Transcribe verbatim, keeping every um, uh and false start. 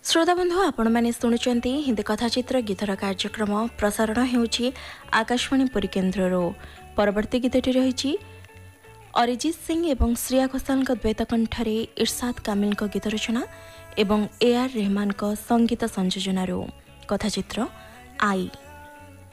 श्रोता बंधु आपण मैंने शुणुंट हिंदी कथाचित्र गीतर कार्यक्रम प्रसारण होउछि आकाशवाणी पुरी केन्द्र परवर्ती गीतटी रही अरिजीत सिंह एवं श्रेया घोषाल द्वैत कंठरे इरशाद कामिल गीत रचना एवं ए आर रहमान संगीत संयोजन कथाचित्र आई।